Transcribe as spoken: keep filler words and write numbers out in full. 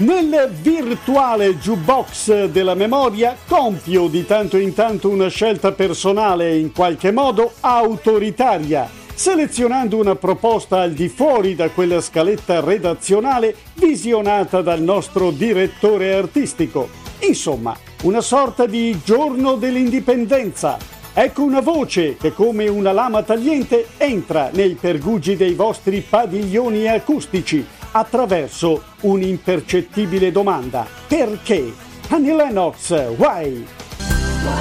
Nel virtuale jukebox della memoria compio di tanto in tanto una scelta personale in qualche modo autoritaria, selezionando una proposta al di fuori da quella scaletta redazionale visionata dal nostro direttore artistico. Insomma, una sorta di giorno dell'indipendenza. Ecco una voce che come una lama tagliente entra nei pergugi dei vostri padiglioni acustici attraverso un'impercettibile domanda. Perché? Annie Lennox, why?